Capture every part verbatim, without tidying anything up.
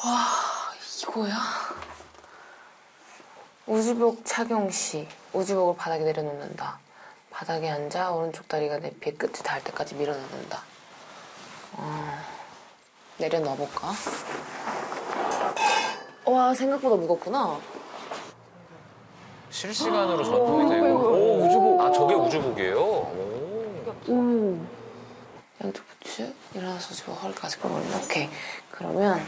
와, 이거야? 우주복 착용 시 우주복을 바닥에 내려놓는다. 바닥에 앉아 오른쪽 다리가 내 배 끝에 닿을 때까지 밀어넣는다. 어, 내려놔볼까? 와, 생각보다 무겁구나. 실시간으로 전송이 되고. 오, 우주복. 아, 저게 우주복이에요? 오. 음. 양쪽 부츠 일어나서 지금 허리까지 끌어올려. 오케이. 그러면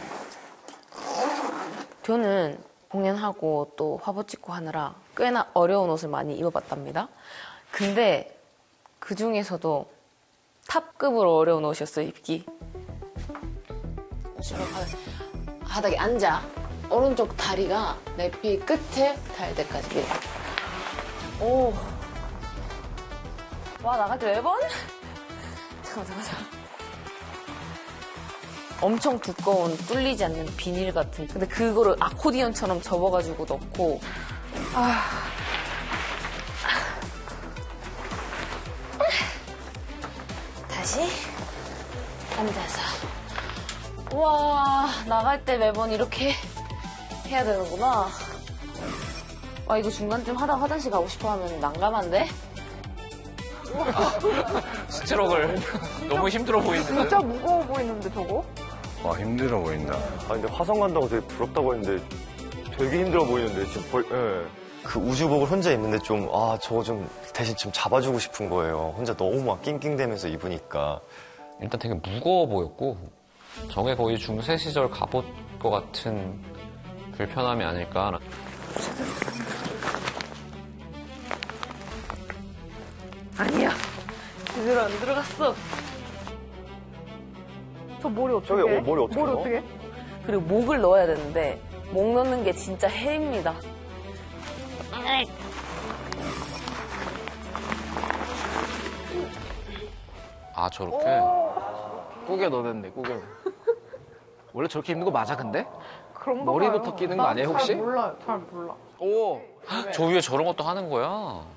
저는 공연하고 또 화보 찍고 하느라 꽤나 어려운 옷을 많이 입어봤답니다. 근데 그 중에서도 탑급으로 어려운 옷이었어요, 입기. 바닥에 앉아. 오른쪽 다리가 내 피 끝에 닿을 때까지 밀어. 오. 와, 나갈 때 매번? 잠깐만, 잠깐만, 잠깐만. 엄청 두꺼운 뚫리지 않는 비닐 같은. 근데 그거를 아코디언처럼 접어가지고 넣고. 아. 다시 앉아서. 와, 나갈 때 매번 이렇게 해야 되는구나. 와, 이거 중간쯤 하다 화장실 가고 싶어 하면 난감한데? 스트럭을 너무 힘들어 보이는데. 진짜 무거워 보이는데 저거? 와, 힘들어 보인다. 아, 근데 화성 간다고 되게 부럽다고 했는데 되게 힘들어 보이는데, 지금 벌, 예. 그 우주복을 혼자 입는데 좀, 아, 저거 좀 대신 좀 잡아주고 싶은 거예요. 혼자 너무 막 낑낑대면서 입으니까. 일단 되게 무거워 보였고, 저게 거의 중세 시절 갑옷 것 같은 불편함이 아닐까. 아니야. 제대로 안 들어갔어. 저 머리 어떻게 저기 해? 어, 머리 어떻게 머리 넣어? 어떻게 해? 그리고 목을 넣어야 되는데 목 넣는 게 진짜 해입니다. 아, 저렇게? 꾸겨 넣는데, 꾸겨. 원래 저렇게 입는 거 맞아, 근데? 그런가 머리부터 봐요. 끼는 거 난 아니에요, 혹시? 잘 몰라요. 잘 몰라. 오! 저 위에 저런 것도 하는 거야?